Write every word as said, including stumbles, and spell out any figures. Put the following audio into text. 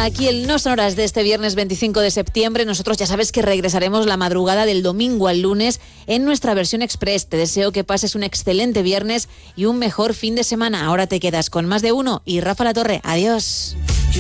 aquí el No Sonoras de este viernes veinticinco de septiembre. Nosotros ya sabes que regresaremos la madrugada del domingo al lunes en nuestra versión express. Te deseo que pases un excelente viernes y un mejor fin de semana. Ahora te quedas con Más de Uno y Rafa La Torre. Adiós.